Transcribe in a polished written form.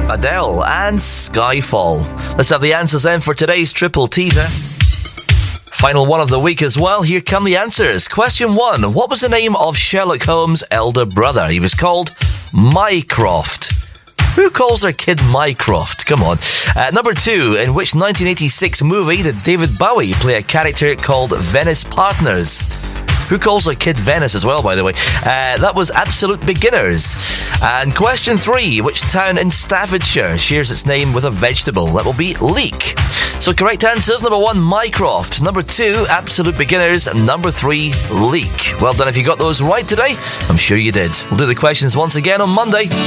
Adele and Skyfall. Let's have the answers then for today's triple teaser. Final one of the week as well. Here come the answers. Question 1. What was the name of Sherlock Holmes' elder brother? He was called Mycroft. Who calls their kid Mycroft? Come on. Number 2. In which 1986 movie did David Bowie play a character called Venice Partners? Who calls their kid Venice as well, by the way? That was Absolute Beginners. And question 3. Which town in Staffordshire shares its name with a vegetable? That will be Leek. So correct answers. Number 1, Mycroft. Number 2, Absolute Beginners. And number 3, Leek. Well done if you got those right today. I'm sure you did. We'll do the questions once again on Monday.